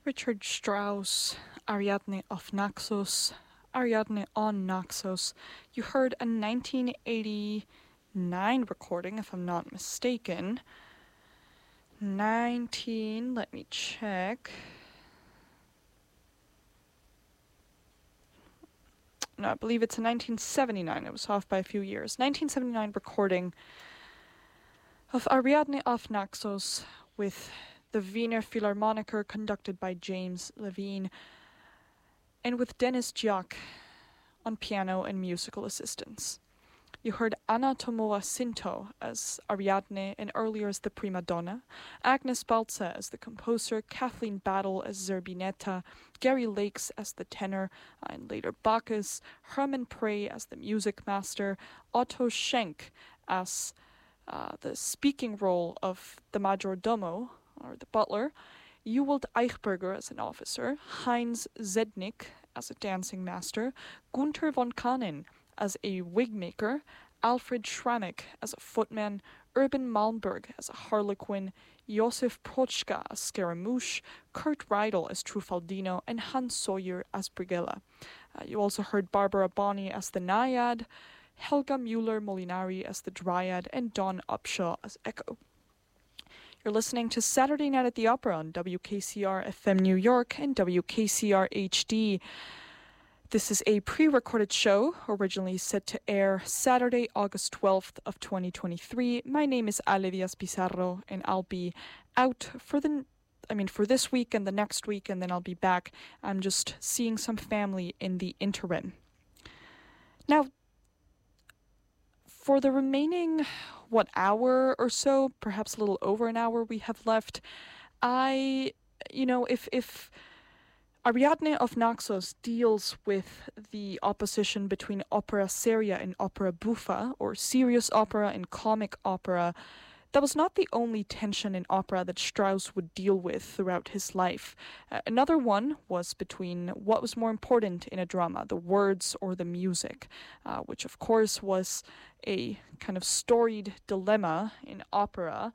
Richard Strauss, Ariadne of Naxos, Ariadne on Naxos. You heard a 1989 recording, if I'm not mistaken. Let me check. No, I believe it's a 1979. It was off by a few years. 1979 recording of Ariadne of Naxos with the Wiener Philharmoniker conducted by James Levine and with Dennis Jock on piano and musical assistance. You heard Anna Tomoa Sinto as Ariadne and earlier as the prima donna, Agnes Balza as the composer, Kathleen Battle as Zerbinetta, Gary Lakes as the tenor, and later Bacchus, Herman Prey as the music master, Otto Schenk as the speaking role of the major domo, or the butler, Ewald Eichberger as an officer, Heinz Zednik as a dancing master, Gunther von Kanin as a wig maker, Alfred Schramek as a footman, Urban Malmberg as a harlequin, Josef Prochka as Scaramouche, Kurt Reidel as Trufaldino, and Hans Sawyer as Brigella. You also heard Barbara Bonney as the Naiad, Helga Mueller-Molinari as the Dryad, and Dawn Upshaw as Echo. You're listening to Saturday Night at the Opera on WKCR FM New York and WKCR HD. This is a pre-recorded show, originally set to air Saturday, August 12th of 2023. My name is Ale Diaz Pizarro, and I'll be out for this week and the next week, and then I'll be back. I'm just seeing some family in the interim. Now, for the remaining, hour or so, perhaps a little over an hour we have left, if Ariadne of Naxos deals with the opposition between opera seria and opera buffa, or serious opera and comic opera, that was not the only tension in opera that Strauss would deal with throughout his life. Another one was between what was more important in a drama, the words or the music, which of course was a kind of storied dilemma in opera.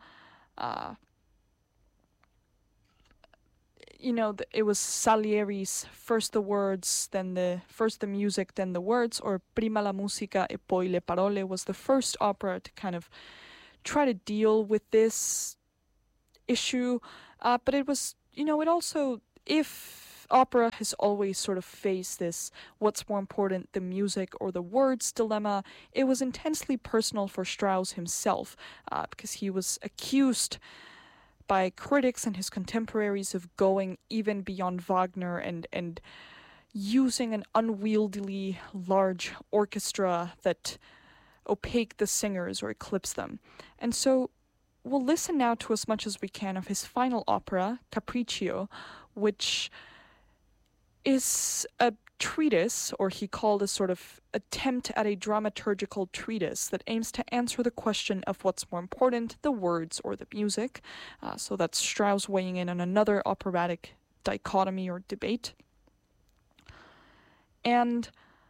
It was Salieri's first the words, first the music, then the words, or Prima la musica e poi le parole was the first opera to kind of try to deal with this issue. But it was, it also, if opera has always sort of faced this, what's more important, the music or the words dilemma, it was intensely personal for Strauss himself, because he was accused by critics and his contemporaries of going even beyond Wagner and using an unwieldily large orchestra that opaque the singers or eclipse them. And so we'll listen now to as much as we can of his final opera, Capriccio, which is a treatise, or he called a sort of attempt at a dramaturgical treatise that aims to answer the question of what's more important, the words or the music. So that's Strauss weighing in on another operatic dichotomy or debate. And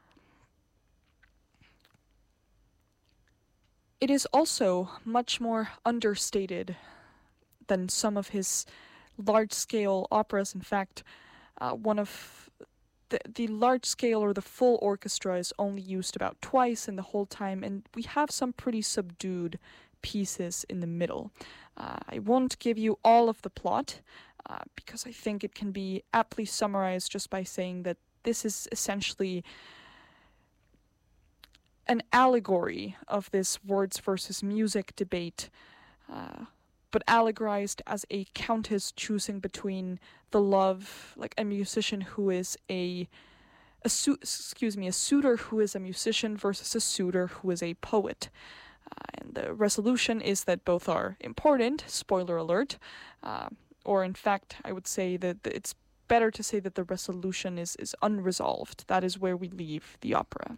it is also much more understated than some of his large-scale operas. In fact, one of the large-scale or the full orchestra is only used about twice in the whole time, and we have some pretty subdued pieces in the middle. I won't give you all of the plot, because I think it can be aptly summarized just by saying that this is essentially an allegory of this words versus music debate, but allegorized as a countess choosing between the love, like a musician who is a suitor who is a musician versus a suitor who is a poet. And the resolution is that both are important, spoiler alert, or in fact, I would say that it's better to say that the resolution is unresolved. That is where we leave the opera.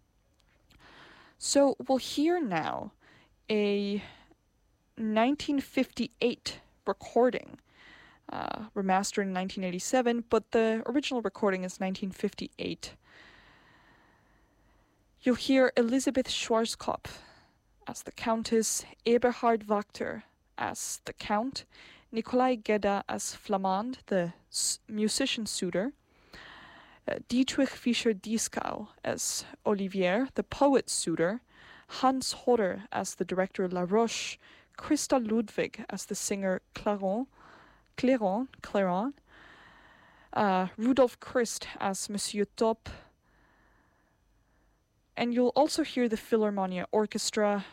So we'll hear now a 1958 recording, remastered in 1987, but the original recording is 1958. You'll hear Elisabeth Schwarzkopf as the Countess, Eberhard Wachter as the Count, Nikolai Gedda as Flamand, the musician suitor, Dietrich Fischer-Dieskau as Olivier, the poet suitor, Hans Hodder as the director Laroche, Christa Ludwig as the singer Clairon, Rudolf Christ as Monsieur Top, and you'll also hear the Philharmonia Orchestra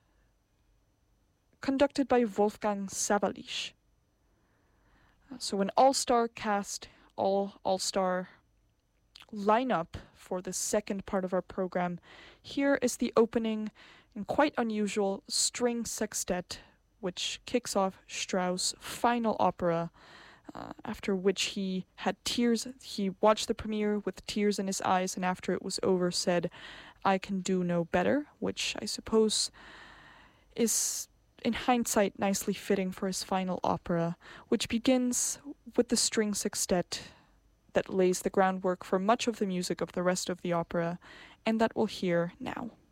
conducted by Wolfgang Sawallisch. So an all-star cast, all-star lineup for the second part of our program. Here is the opening and quite unusual string sextet, which kicks off Strauss' final opera, after which he had tears. He watched the premiere with tears in his eyes, and after it was over said, "I can do no better," which I suppose is, in hindsight, nicely fitting for his final opera, which begins with the string sextet that lays the groundwork for much of the music of the rest of the opera, and that we'll hear now.